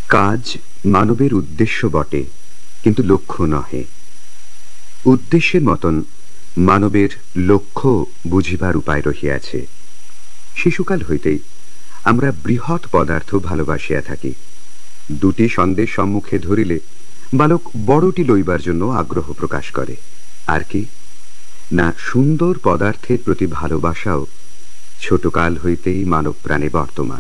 কাজ মানবের উদ্দেশ্য বটে, কিন্তু লক্ষ্য নহে। উদ্দেশ্যের মতন মানবের লক্ষ্য বুঝিবার উপায় রহিয়াছে। শিশুকাল হইতেই আমরা বৃহৎ পদার্থ ভালোবাসিয়া থাকি। দুটি সন্দেশ সম্মুখে ধরিলে বালক বড়টি লইবার জন্য আগ্রহ প্রকাশ করে। আর কি না, সুন্দর পদার্থের প্রতি ভালোবাসাও ছোটকাল হইতেই মানব প্রাণে বর্তমান।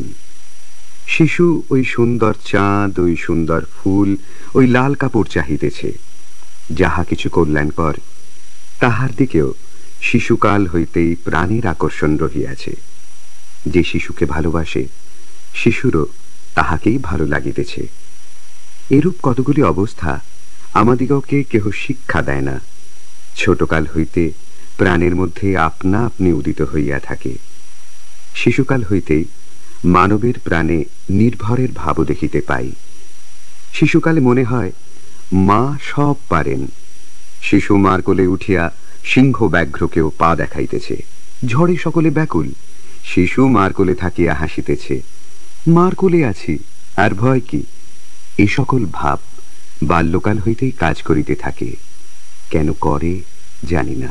শিশু ওই সুন্দর চাঁদ, ওই সুন্দর ফুল, ওই লাল কাপড় চাহিতেছে। যাহা কিছু কল্যাণকর তাহার দিকেও শিশুকাল হইতেই প্রাণের আকর্ষণ রহিয়াছে। যে শিশুকে ভালোবাসে শিশুরও তাহাকেই ভালো লাগিতেছে। এরূপ কতগুলি অবস্থা আমাদিগকে কেহ শিক্ষা দেয় না। ছোটকাল হইতে প্রাণের মধ্যে আপনা আপনি উদিত হইয়া থাকে। শিশুকাল হইতেই মানবের প্রাণে নির্ভরের ভাবও দেখিতে পাই। শিশুকালে মনে হয় মা সব পারেন। শিশু মার কোলে উঠিয়া সিংহ ব্যাঘ্রকেও পা দেখাইতেছে। ঝড়ে সকলে ব্যাকুল, শিশু মার কোলে থাকিয়া হাসিতেছে। মার কোলে আছি, আর ভয় কি? এই সকল ভাব বাল্যকাল হইতেই কাজ করিতে থাকে। কেন করে জানি না।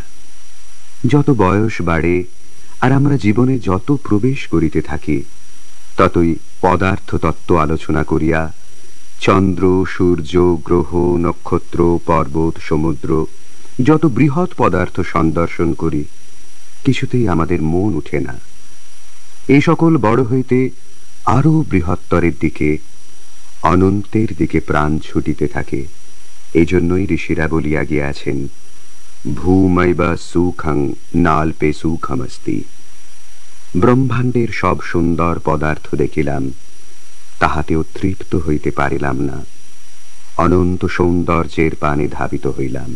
যত বয়স বাড়ে আর আমরা জীবনে যত প্রবেশ করিতে থাকি, ততই পদার্থ তত্ত্ব আলোচনা করিয়া চন্দ্র, সূর্য, গ্রহ, নক্ষত্র, পর্বত, সমুদ্র যত বৃহৎ পদার্থ সন্দর্শন করি, কিছুতেই আমাদের মন উঠে না। এই সকল বড় হইতে আরো বৃহত্তরের দিকে, অনন্তের দিকে প্রাণ ছুটিতে থাকে। এই জন্যই ঋষিরা বলিয়া গিয়াছেন, ভূমৈবা সুখং নাল্পে সুখমস্তি। ব্রহ্মাণ্ডের সব সুন্দর পদার্থ দেখিলাম, তাহাতেও তৃপ্ত হইতে পারিলাম না। অনন্ত সৌন্দর্যের পানে ধাবিত হইলাম।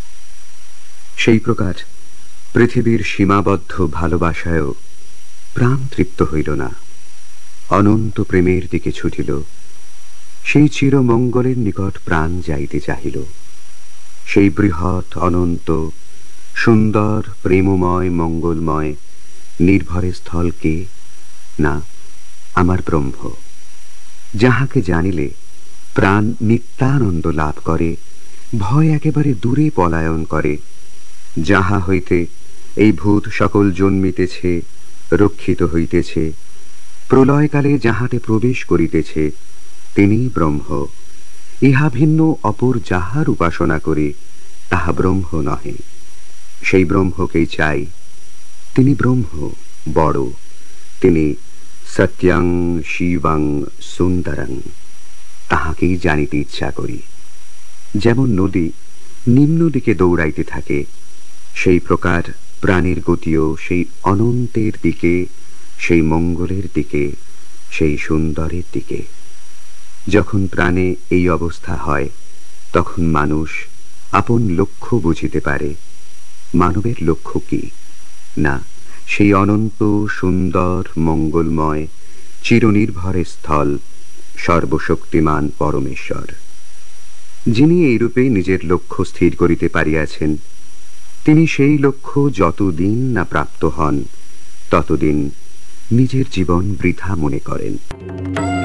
সেই প্রকার পৃথিবীর সীমাবদ্ধ ভালোবাসায়ও প্রাণ তৃপ্ত হইল না। অনন্ত প্রেমের দিকে ছুটিল। সেই চিরমঙ্গলের নিকট প্রাণ যাইতে চাহিল। সেই বৃহৎ, অনন্ত, সুন্দর, প্রেমময়, মঙ্গলময় নির্ভরের স্থল কে? না, আমার ব্রহ্ম। যাহাকে জানিলে প্রাণ নিত্যানন্দ লাভ করে, ভয় একেবারে দূরে পলায়ন করে। যাহা হইতে এই ভূত সকল জন্মিতেছে, রক্ষিত হইতেছে, প্রলয়কালে যাহাতে প্রবেশ করিতেছে, তিনিই ব্রহ্ম। ইহা ভিন্ন অপর যাহার উপাসনা করে তাহা ব্রহ্ম নহে। সেই ব্রহ্মকেই চাই। তিনি ব্রহ্ম, বড়। তিনি সত্যং, শিবং, সুন্দরং। তাহাকেই জানিতে ইচ্ছা করি। যেমন নদী নিম্ন দিকে দৌড়াইতে থাকে, সেই প্রকার প্রাণের গতিও সেই অনন্তের দিকে, সেই মঙ্গলের দিকে, সেই সুন্দরের দিকে। যখন প্রাণে এই অবস্থা হয়, তখন মানুষ আপন লক্ষ্য বুঝিতে পারে। মানবের লক্ষ্য কি? না, সেই অনন্ত, সুন্দর, মঙ্গলময়, চিরনির্ভরের স্থল সর্বশক্তিমান পরমেশ্বর। যিনি এইরূপে নিজের লক্ষ্য স্থির করিতে পারিয়াছেন, তিনি সেই লক্ষ্য যতদিন না প্রাপ্ত হন, ততদিন নিজের জীবন বৃথা মনে করেন।